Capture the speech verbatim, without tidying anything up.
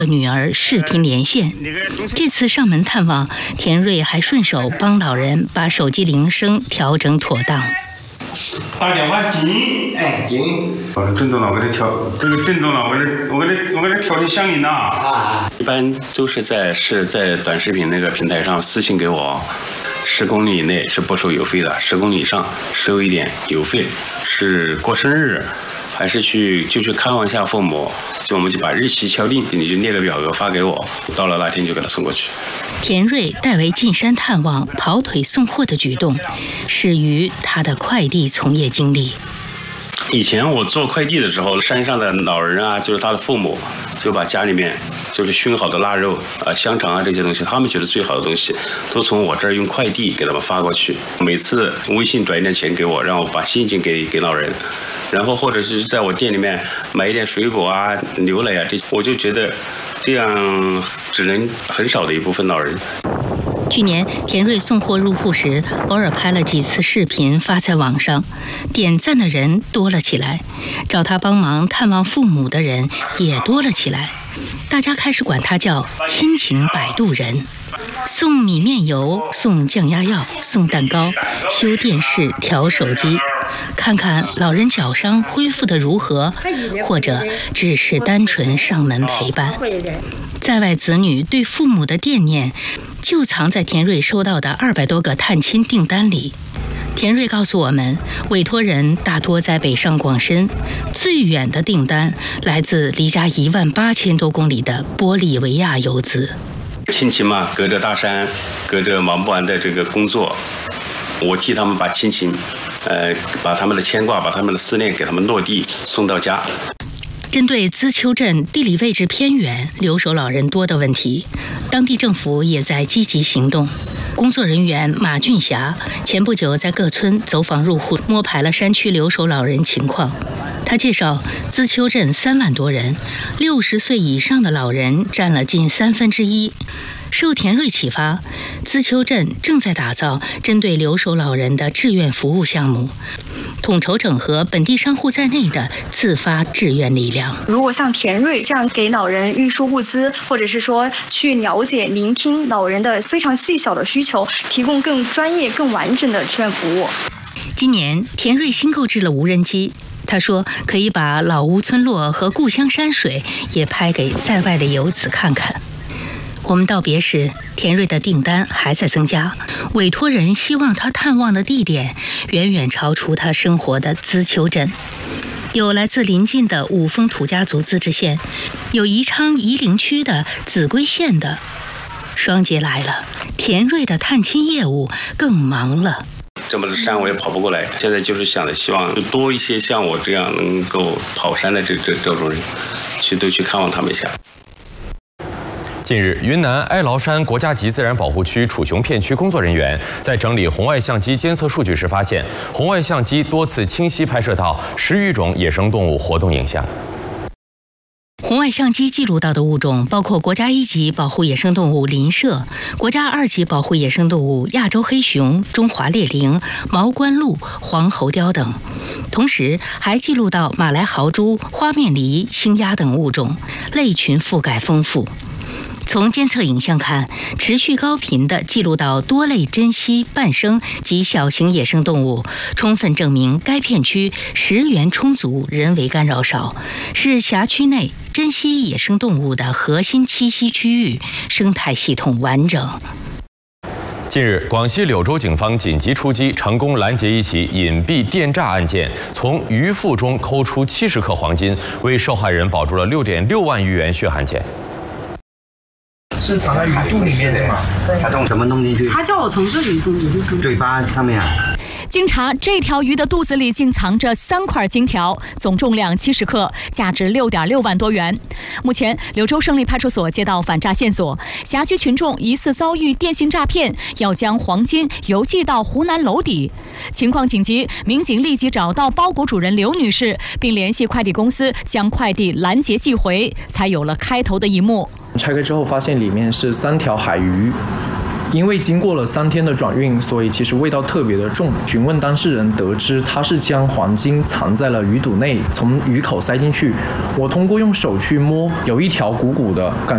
女儿视频连线。这次上门探望，田瑞还顺手帮老人把手机铃声调整妥当。 打电话进，哎进，我说郑总了，我给他调，这个郑总了，我给他我给他我给他调成响铃了啊。一般都是在是在短视频那个平台上私信给我，十公里以内是不收邮费的，十公里以上收一点邮费。是过生日，还是去就去看望一下父母，就我们就把日期敲定，你就列个表格发给我，到了那天就给他送过去。 田瑞代为进山探望、跑腿送货的举动，始于他的快递从业经历。 以前我做快递的时候，山上的老人啊，就是他的父母，就把家里面就是熏好的腊肉啊、香肠啊这些东西，他们觉得最好的东西，都从我这儿用快递给他们发过去。每次微信转一点钱给我，让我把现金给给老人，然后或者是在我店里面买一点水果啊、牛奶啊这些，我就觉得这样只能很少的一部分老人。 去年田瑞送货入户时，偶尔拍了几次视频发在网上，点赞的人多了起来，找他帮忙探望父母的人也多了起来，大家开始管他叫亲情摆渡人。送米面油，送降压药，送蛋糕，修电视，调手机，看看老人脚伤恢复得如何，或者只是单纯上门陪伴。在外子女对父母的惦念，就藏在田瑞收到的二百多个探亲订单里。田瑞告诉我们，委托人大多在北上广深，最远的订单来自离家一万八千多公里的玻利维亚游子。 亲戚嘛，隔着大山，隔着忙不完的这个工作，我替他们把亲情，呃，把他们的牵挂，把他们的思念给他们落地送到家。 针对资丘镇地理位置偏远、留守老人多的问题，当地政府也在积极行动。工作人员马俊霞前不久在各村走访入户，摸排了山区留守老人情况。他介绍，资丘镇三万多人，六十岁以上的老人占了近三分之一。受田瑞启发，资丘镇正在打造针对留守老人的志愿服务项目，统筹整合本地商户在内的自发志愿力量。 如果像田瑞这样给老人运输物资，或者是说去了解、聆听老人的非常细小的需求，提供更专业、更完整的志愿服务。 今年，田瑞新购置了无人机。他说，可以把老屋村落和故乡山水也拍给在外的游子看看。我们道别时，田瑞的订单还在增加，委托人希望他探望的地点远远超出他生活的资丘镇。有来自邻近的五峰土家族自治县，有宜昌夷陵区的秭归县的。双节来了，田瑞的探亲业务更忙了。 这么的山我也跑不过来，现在就是想着希望多一些像我这样能够跑山的这这这种人，去都去看望他们一下。 近日，云南哀牢山国家级自然保护区楚雄片区工作人员在整理红外相机监测数据时发现，红外相机多次清晰拍摄到十余种野生动物活动影像。 红外相机记录到的物种包括国家一级保护野生动物林麝、国家二级保护野生动物亚洲黑熊、中华猎羚、毛冠鹿、黄喉貂等，同时还记录到马来豪猪、花面狸、星鸦等物种，类群覆盖丰富。从监测影像看，持续高频地记录到多类珍稀、半生及小型野生动物，充分证明该片区食源充足，人为干扰少，是辖区内珍稀野生动物的核心栖息区域，生态系统完整。 近日，广西柳州警方紧急出击，成功拦截一起隐蔽电诈案件，从鱼腹中抠出七十克黄金，为受害人保住了六点六万余元血汗钱。 是藏在鱼肚里面的嘛？ 他从怎么弄进去？ 他叫我从这里弄，我就嘴巴上面啊。 经查，这条鱼的肚子里竟藏着三块金条，总重量七十克，价值六点六万多元。目前，柳州胜利派出所接到反诈线索，辖区群众疑似遭遇电信诈骗，要将黄金邮寄到湖南娄底。情况紧急，民警立即找到包裹主人刘女士，并联系快递公司将快递拦截寄回，才有了开头的一幕。 拆开之后发现里面是三条海鱼，因为经过了三天的转运，所以其实味道特别的重。询问当事人得知，他是将黄金藏在了鱼肚内，从鱼口塞进去。我通过用手去摸，有一条鼓鼓的，感